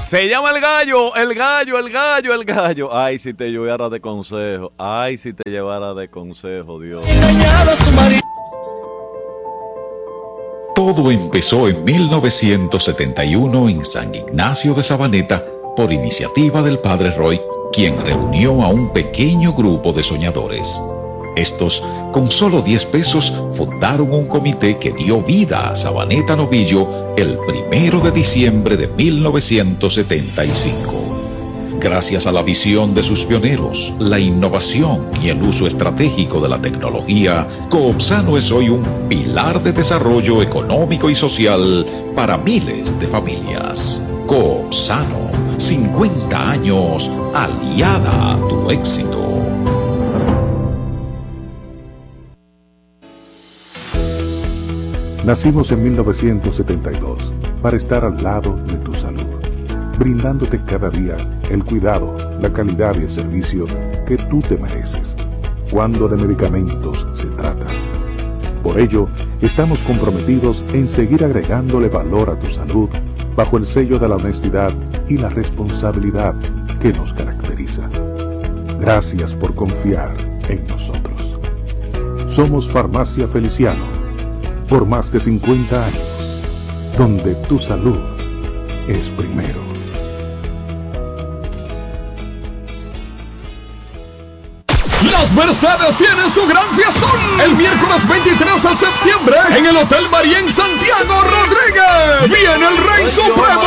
Se llama el gallo, el gallo, el gallo, el gallo. Ay, si te llevara de consejo. Ay, si te llevara de consejo, Dios. Todo empezó en 1971 en San Ignacio de Sabaneta por iniciativa del padre Roy, quien reunió a un pequeño grupo de soñadores. Estos, con solo 10 pesos, fundaron un comité que dio vida a Sabaneta Novillo el 1 de diciembre de 1975. Gracias a la visión de sus pioneros, la innovación y el uso estratégico de la tecnología, Coopsano es hoy un pilar de desarrollo económico y social para miles de familias. Coopsano, 50 años aliada a tu éxito. Nacimos en 1972 para estar al lado de tu salud, brindándote cada día el cuidado, la calidad y el servicio que tú te mereces, cuando de medicamentos se trata. Por ello, estamos comprometidos en seguir agregándole valor a tu salud bajo el sello de la honestidad y la responsabilidad que nos caracteriza. Gracias por confiar en nosotros. Somos Farmacia Feliciano, por más de 50 años, donde tu salud es primero. Las Mercedes tienen su gran fiestón el miércoles 23 de septiembre en el Hotel María en Santiago Rodríguez. Viene el Rey Supremo